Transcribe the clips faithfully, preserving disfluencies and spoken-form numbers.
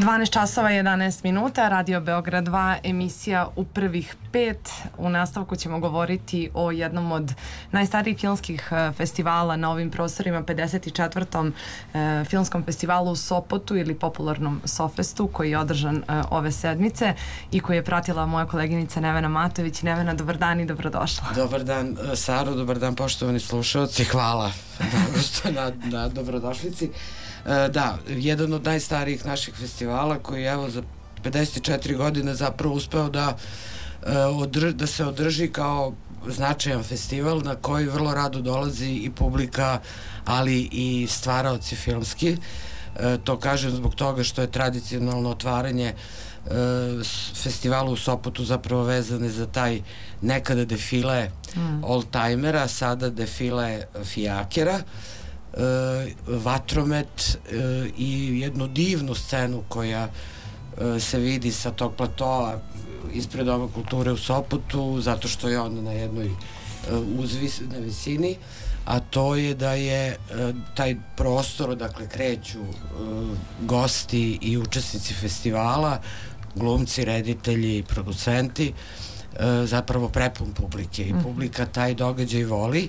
dvanaest časova i jedanaest minuta, Radio Beograd dva, emisija U prvih pet. U nastavku ćemo govoriti o jednom od najstarijih filmskih festivala na ovim prostorima, pedeset četvrtom eh, filmskom festivalu u Sopotu ili popularnom Sofestu, koji je održan eh, ove sedmice i koji je pratila moja koleginica Nevena Matović. Nevena, dobar dan i dobrodošla. Dobar dan, Saro, dobar dan, poštovani slušalci, hvala na, na dobrodošlici. Da, jedan od najstarijih naših festivala koji je evo za pedeset četiri godine zapravo uspeo da, da se održi kao značajan festival na koji vrlo rado dolazi i publika, ali i stvaraoci filmski. To kažem zbog toga što je tradicionalno otvaranje festivala u Sopotu zapravo vezane za taj nekada defile mm. oldtimera, sada defile fijakera, Uh, vatromet uh, i jednu divnu scenu koja uh, se vidi sa tog platoa ispred Doma kulture u Sopotu, zato što je on na jednoj uh, uzvis, na visini, a to je da je uh, taj prostor, dakle kreću uh, gosti i učesnici festivala, glumci, reditelji, producenti, uh, zapravo prepun publike i publika taj događaj voli.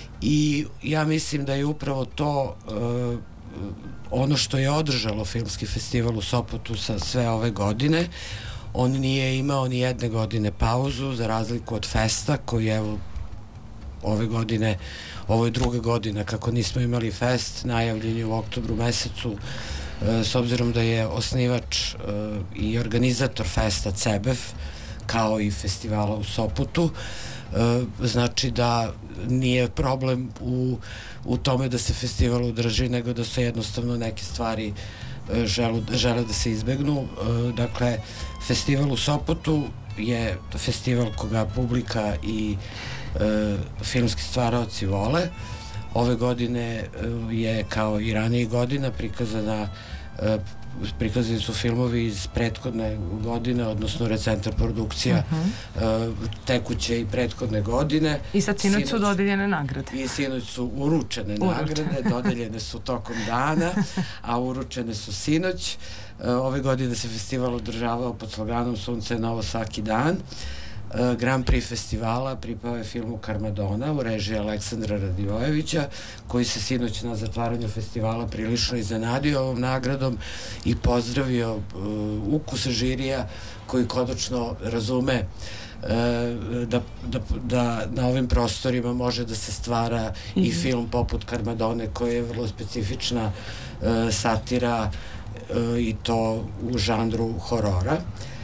I ja mislim da je upravo to uh, ono što je održalo filmski festival u Sopotu sa sve ove godine. On nije imao ni jedne godine pauzu, za razliku od Festa koji evo ove godine, ovo je druga godina kako nismo imali Fest, najavljen je u oktobru mesecu, uh, s obzirom da je osnivač uh, i organizator Festa Cebef, kao i festivala u Sopotu. E, znači da nije problem u, u tome da se festival održi, nego da se jednostavno neke stvari e, želu, žele da se izbegnu. E, dakle, festival u Sopotu je festival koga publika i e, filmski stvaraoci vole. Ove godine e, je kao i ranijih godina prikazana e, prikazani su filmovi iz prethodne godine, odnosno recentna produkcija uh-huh. uh, tekuće i prethodne godine. I sad sinoć su dodeljene nagrade. I sinoć su uručene Uručene. nagrade, dodeljene su tokom dana, a uručene su sinoć. Uh, ove godine se festival održavao pod sloganom Sunce je novo svaki dan. Uh, Grand Prix festivala pripao je filmu Karmadona u režiji Aleksandra Radivojevića, koji se sinoć na zatvaranju festivala prilično iznenadio ovom nagradom i pozdravio uh, ukus žirija koji konačno razume uh, da, da, da na ovim prostorima može da se stvara mm-hmm. i film poput Karmadone, koja je vrlo specifična uh, satira uh, i to u žanru horora.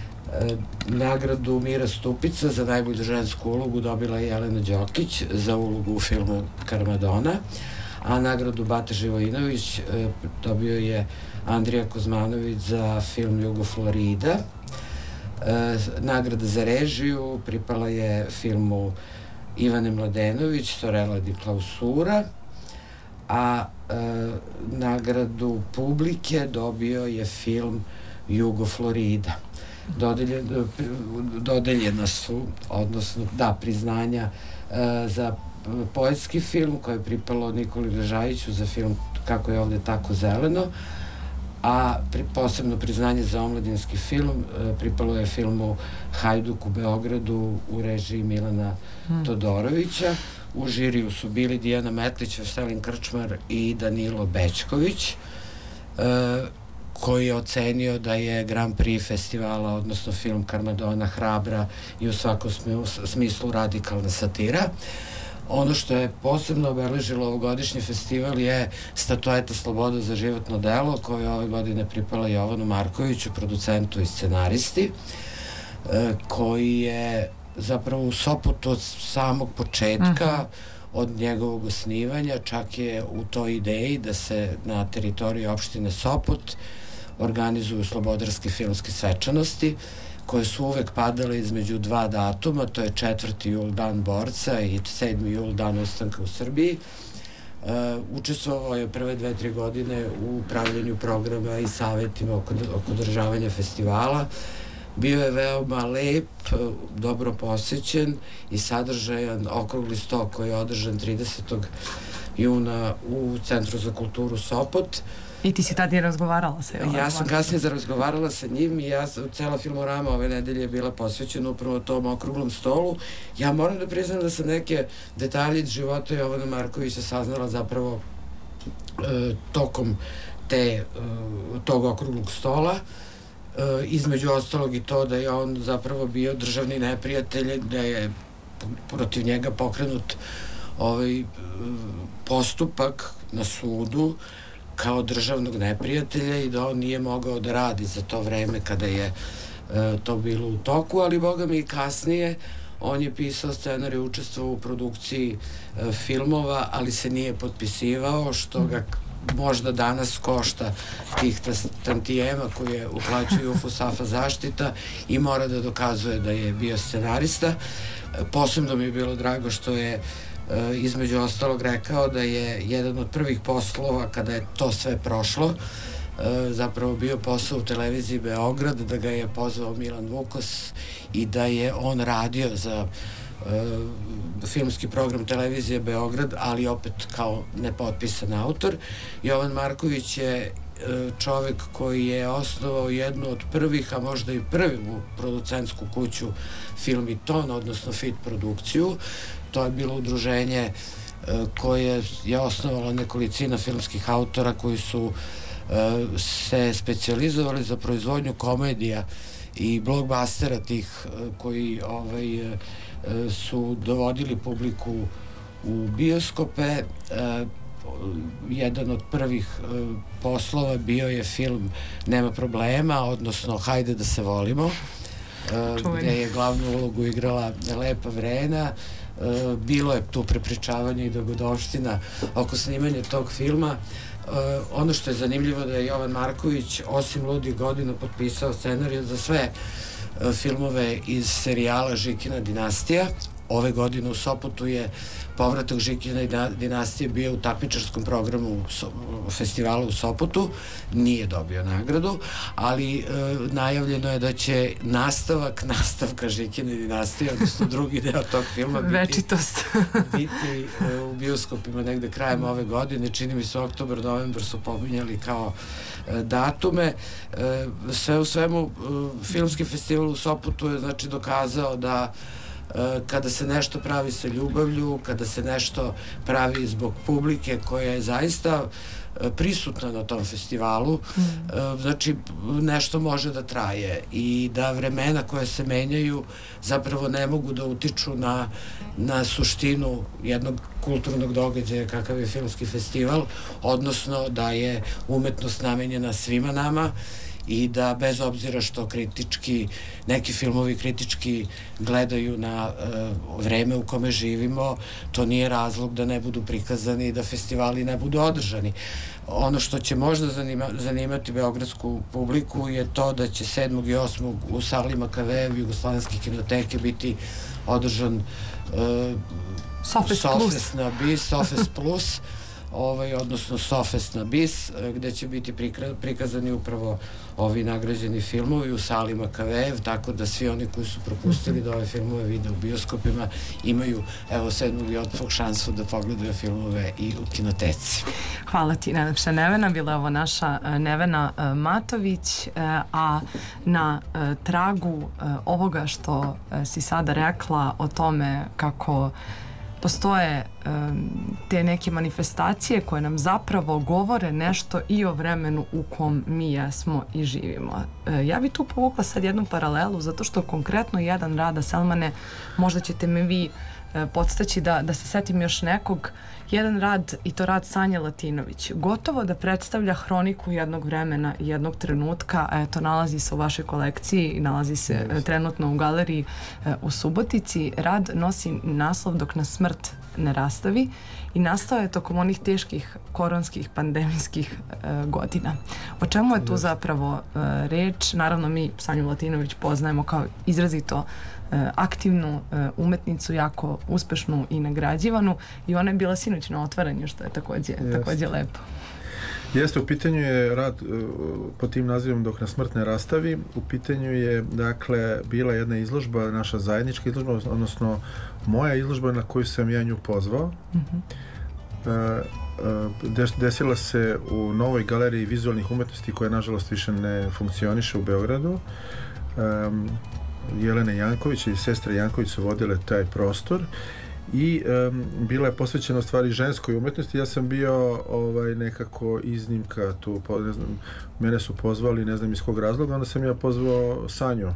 Nagradu Mira Stupica za najbolju žensku ulogu dobila je Jelena Đokić za ulogu u filmu Karmadona, a nagradu Bata Živojinović dobio je Andrija Kozmanović za film Jugoflorida. Nagrada za režiju pripala je filmu Ivane Mladenović, Sorella di Clausura, a nagradu publike dobio je film Jugoflorida. Dodeljena, dodeljena su, odnosno da, priznanja uh, za poetski film koje je pripalo Nikoli Ležajiću za film Kako je ovde tako zeleno, a pri, posebno priznanje za omladinski film uh, pripalo je filmu Hajduk u Beogradu u režiji Milana hmm. Todorovića. U žiriju su bili Dijana Metlić, Veselin Krčmar i Danilo Bečković, uh, koji je ocenio da je Grand Prix festivala, odnosno film Karmadona, hrabra i u svakom smislu radikalna satira. Ono što je posebno obeležilo ovogodišnji festival je statueta Sloboda za životno delo, koja je ove godine pripala Jovanu Markoviću, producentu i scenaristi, koji je zapravo u Sopotu od samog početka, od njegovog osnivanja, čak je u toj ideji da se na teritoriji opštine Sopot organizuju slobodarske filmske svečanosti, koje su uvek padale između dva datuma, to je četvrti jul, dan borca, i sedmi jul, dan ustanka u Srbiji. Uh, učestvovao je prve dve, tri godine u pravljenju programa i savetima oko, oko održavanja festivala. Bio je veoma lep, dobro posećen i sadržajan okrugli sto koji je održan tridesetog juna u Centru za kulturu Sopot. I ti si tad je razgovarala sa Jovanom? Ja sam kasnije razgovarala sa njim i ja, cela Filmorama ove nedelje je bila posvećena upravo tom okruglom stolu. Ja moram da priznam da sam neke detalje iz života Jovana Markovića saznala zapravo e, tokom te, e, tog okruglog stola. E, između ostalog i to da je on zapravo bio državni neprijatelj, da je protiv njega pokrenut ovaj postupak na sudu kao državnog neprijatelja i da on nije mogao da radi za to vreme kada je e, to bilo u toku, ali boga mi i kasnije on je pisao scenarij, učestvovao u produkciji e, filmova, ali se nije potpisivao, što ga možda danas košta tih tantijema koje uplaćuju Fusafa zaštita i mora da dokazuje da je bio scenarista. Posebno mi je bilo drago što je e, između ostalog rekao da je jedan od prvih poslova kada je to sve prošlo e, zapravo bio posao u televiziji Beograd, da ga je pozvao Milan Vukos i da je on radio za e, filmski program televizije Beograd, ali opet kao nepotpisan autor. Jovan Marković je čovek koji je osnovao jednu od prvih, a možda i prvu producentsku kuću Film i ton, odnosno F I T produkciju. To je bilo udruženje koje je osnovalo nekolicina filmskih autora koji su se specijalizovali za proizvodnju komedija i blockbustera tih koji ovaj, su dovodili publiku u bioskope. Jedan od prvih uh, poslova bio je film Nema problema, odnosno Hajde da se volimo, uh, gde je glavnu ulogu igrala Lepa Vrena. Uh, bilo je tu prepričavanje i dogodovština oko snimanja tog filma. Uh, ono što je zanimljivo da je Jovan Marković osim Ludih godina potpisao scenarij za sve uh, filmove iz serijala Žikina dinastija. Ove godine u Sopotu je povratak Žikine dinastije bio u takmičarskom programu festivala u Sopotu, nije dobio nagradu, ali e, najavljeno je da će nastavak nastavka Žikine dinastije, odnosno drugi deo tog filma biti, Večitost. biti e, u bioskopima negde krajem ove godine, čini mi se oktobar, novembar su pominjali kao e, datume. E, sve u svemu, e, filmski festival u Sopotu je znači dokazao da kada se nešto pravi sa ljubavlju, kada se nešto pravi zbog publike koja je zaista prisutna na tom festivalu, mm. znači nešto može da traje i da vremena koje se menjaju zapravo ne mogu da utiču na, na suštinu jednog kulturnog događaja kakav je filmski festival, odnosno da je umetnost namenjena svima nama i da bez obzira što kritički, neki filmovi kritički gledaju na uh, vreme u kome živimo, to nije razlog da ne budu prikazani i da festivali ne budu održani. Ono što će možda zanima, zanimati beogradsku publiku je to da će sedmog i osmog u sali Makavejev Jugoslovenske kinoteke biti održan uh, Sofest Sofest na bis, Sofest plus, ovaj, odnosno Sofest na bis, gde će biti prikazani upravo ovi nagrađeni filmovi u sali Makavejev, tako da svi oni koji su propustili da ove filmove vide u bioskopima imaju, evo, sedmog i osmog šansu da pogledaju filmove i u kinoteci. Hvala ti najlepša Nevena, bila je ovo naša Nevena Matović, a na tragu ovoga što si sada rekla o tome kako postoje um, te neke manifestacije koje nam zapravo govore nešto i o vremenu u kom mi jesmo i živimo. E, ja bi tu povukla sad jednu paralelu, zato što konkretno jedan Rada Selmane, možda ćete me vi e, podstaći da, da se setim još nekog, jedan rad, i to rad Sanje Latinović, gotovo da predstavlja hroniku jednog vremena i jednog trenutka, a eto, nalazi se u vašoj kolekciji i nalazi se e, trenutno u galeriji e, u Subotici. Rad nosi naslov Dok nas smrt ne rastavi i nastao je tokom onih teških koronskih pandemijskih e, godina. O čemu je tu zapravo e, reč? Naravno, mi Sanju Latinović poznajemo kao izrazito e, aktivnu e, umetnicu, jako uspešnu i nagrađivanu, i ona je bila sinoć na otvaranju, što je takođe, takođe lepo. Jeste, u pitanju je rad uh, pod tim nazivom Dok nas smrt ne rastavi. U pitanju je, dakle, bila jedna izložba, naša zajednička izložba, odnosno moja izložba na koju sam ja nju pozvao. Mm-hmm. desila se u novoj galeriji vizualnih umetnosti koja nažalost više ne funkcioniše u Beogradu. Jelena Janković i sestra Janković su vodile taj prostor i um, bila je posvećena u stvari ženskoj umetnosti. Ja sam bio ovaj, nekako iznimka tu, ne znam, mene su pozvali, ne znam iz kog razloga, onda sam ja pozvao Sanju.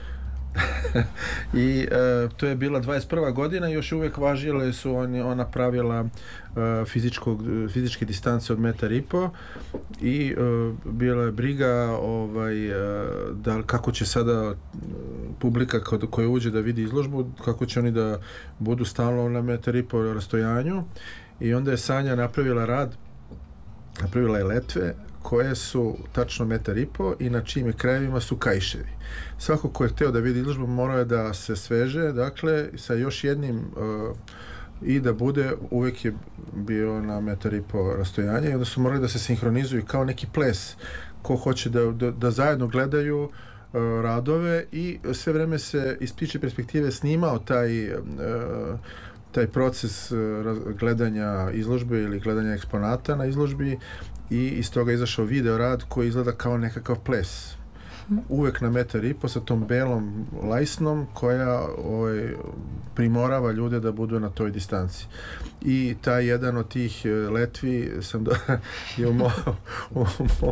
I e, to je bila dvadeset prva godina, još uvek važile su on, ona pravila e, fizičkog, fizičke distance od metar i po i e, bila je briga ovaj, e, da, kako će sada publika kod, koja uđe da vidi izložbu, kako će oni da budu stalno na metar i po rastojanju. I onda je Sanja napravila rad, napravila je letve koje su tačno metar i po i na čijim krajevima su kaiševi. Svako ko je hteo da vidi izložbu morao je da se sveže, dakle, sa još jednim uh, i da bude, uvek je bio na metar i po rastojanja i onda su morali da se sinhronizuju kao neki ples, ko hoće da, da, da zajedno gledaju uh, radove i sve vreme se iz priče perspektive snimao taj uh, taj proces uh, gledanja izložbe ili gledanja eksponata na izložbi i iz toga je izašao video rad koji izgleda kao nekakav ples. Uvek na metar i po sa tom belom lajsnom koja ovaj, primorava ljude da budu na toj distanci. I taj jedan od tih letvi sam do, je u, mo, u,